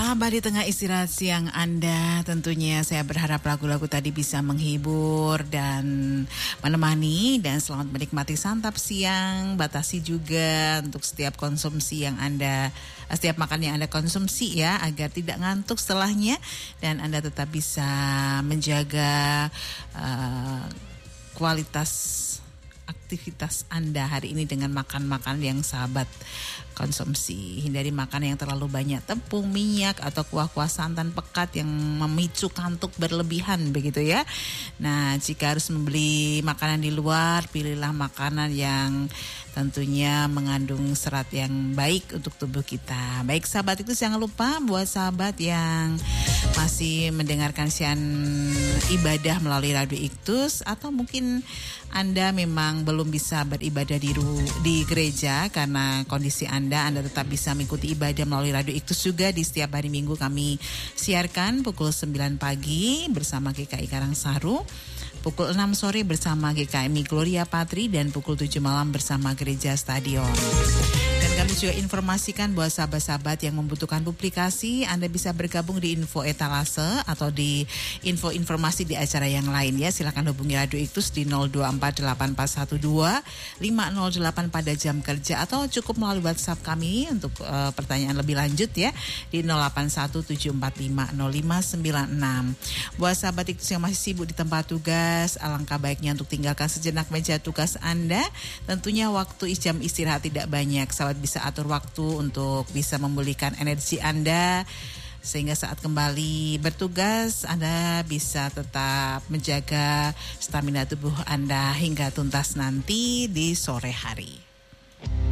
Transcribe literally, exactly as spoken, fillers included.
Sahabat di tengah istirahat siang Anda, tentunya saya berharap lagu-lagu tadi bisa menghibur dan menemani, dan selamat menikmati santap siang. Batasi juga untuk setiap konsumsi yang Anda, setiap makan yang Anda konsumsi ya, agar tidak ngantuk setelahnya dan Anda tetap bisa menjaga uh, kualitas aktivitas Anda hari ini dengan makan-makan yang sahabat konsumsi. Hindari makan yang terlalu banyak tepung, minyak, atau kuah-kuah santan pekat yang memicu kantuk berlebihan begitu ya. Nah, jika harus membeli makanan di luar, pilihlah makanan yang tentunya mengandung serat yang baik untuk tubuh kita. Baik sahabat, itu jangan lupa buat sahabat yang masih mendengarkan siaran ibadah melalui Radio Iktus, atau mungkin Anda memang belum bisa beribadah di di gereja karena kondisi Anda, Anda tetap bisa mengikuti ibadah melalui Radio Iktus juga. Di setiap hari Minggu kami siarkan pukul sembilan pagi bersama G K I Karangsaru, pukul enam sore bersama G K M I Gloria Patri, dan pukul tujuh malam bersama Gereja Stadion. Dan kami juga informasikan buat sahabat-sahabat yang membutuhkan publikasi, Anda bisa bergabung di Info Etalase atau di info informasi di acara yang lain ya. Silakan hubungi Radio Iktus di nol dua empat delapan empat satu dua lima nol delapan pada jam kerja, atau cukup melalui WhatsApp kami untuk uh, pertanyaan lebih lanjut ya di nol delapan satu tujuh empat lima nol lima sembilan enam. Buat sahabat Iktus yang masih sibuk di tempat tugas, alangkah baiknya untuk tinggalkan sejenak meja tugas Anda. Tentunya waktu jam istirahat tidak banyak, sahabat bisa atur waktu untuk bisa memulihkan energi Anda, sehingga saat kembali bertugas Anda bisa tetap menjaga stamina tubuh Anda hingga tuntas nanti di sore hari.